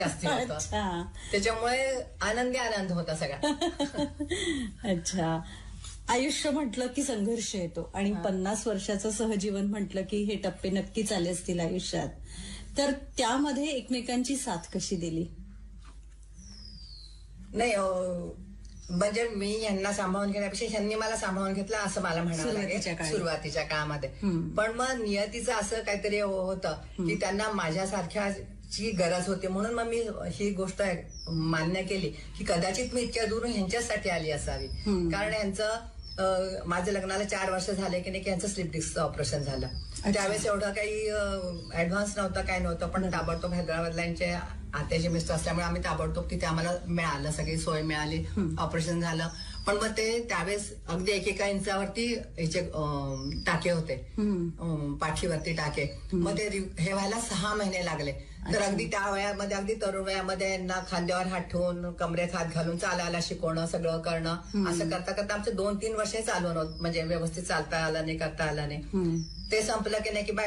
जास्ती होतं. अच्छा. त्याच्यामुळे आनंदी आनंद होता सगळा. अच्छा. आयुष्य म्हटलं की संघर्ष येतो आणि 50 वर्षाचं सहजीवन म्हटलं की हे टप्पे नक्कीच आले असतील आयुष्यात. तर त्यामध्ये एकमेकांची साथ कशी दिली? नाही म्हणजे मी यांना सांभाळून घेण्यापेक्षा ह्यांनी मला सांभाळून घेतलं असं मला म्हणावं सुरुवातीच्या लागेल काळी. सुरुवातीच्या काळामध्ये. पण मग नियतीचं असं काहीतरी होतं की त्यांना माझ्यासारख्याची गरज होती, म्हणून मग मी ही गोष्ट मान्य केली की कदाचित मी इतक्या दूर ह्यांच्यासाठी आली असावी. कारण यांचं माझ्या लग्नाला 4 वर्ष झाले की नाही की यांचं स्लिप डिस्कचं ऑपरेशन झालं. त्यावेळेस एवढं काही ऍडव्हान्स नव्हतं, काय नव्हतं, पण ताबडतोब हैदराबादला यांचे आत्याचे मिस्टर असल्यामुळे आम्ही ताबडतोब तिथे आम्हाला मिळालं, सगळी सोय मिळाली, ऑपरेशन झालं. पण मग ते त्यावेळेस अगदी 1 इंचावरती याचे टाके होते, पाठीवरती टाके. मग ते हे व्हायला 6 महिने लागले. तर अगदी त्या वयामध्ये, अगदी तरुण वयामध्ये यांना खांद्यावर हात ठेवून कमरेत हात घालून चालायला शिकवणं, सगळं करणं, असं करता करता आमचे 2-3 वर्ष चालू नव्हतं, म्हणजे व्यवस्थित चालता आलं नाही, करता आलं नाही. ते संपलं की नाही की